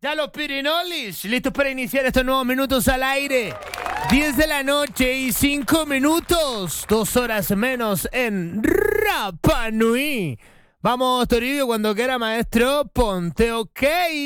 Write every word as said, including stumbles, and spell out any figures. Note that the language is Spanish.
Ya los pirinolis, listos para iniciar estos nuevos minutos al aire. diez de la noche y cinco minutos. Dos horas menos en Rapa Nui. Vamos, Toribio, cuando quiera, maestro. Ponte ok.